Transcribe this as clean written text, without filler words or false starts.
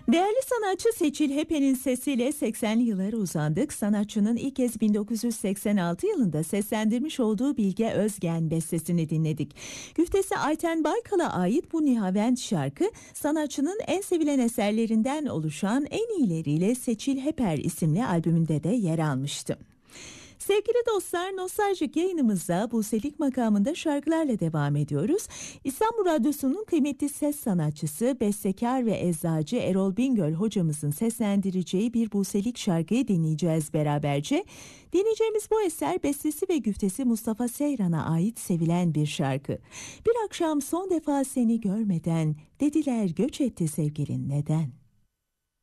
Değerli sanatçı Seçil Hepe'nin sesiyle 80'li yıllara uzandık. Sanatçının ilk kez 1986 yılında seslendirmiş olduğu Bilge Özgen bestesini dinledik. Güftesi Ayten Baykal'a ait bu nihavent şarkı, sanatçının en sevilen eserlerinden oluşan En İyileriyle Seçil Heper isimli albümünde de yer almıştı. Sevgili dostlar, nostaljik yayınımıza Buselik makamında şarkılarla devam ediyoruz. İstanbul Radyosu'nun kıymetli ses sanatçısı, bestekar ve eczacı Erol Bingöl hocamızın seslendireceği bir Buselik şarkıyı dinleyeceğiz beraberce. Dinleyeceğimiz bu eser bestesi ve güftesi Mustafa Seyran'a ait sevilen bir şarkı. Bir akşam son defa seni görmeden dediler göç etti sevgilin neden?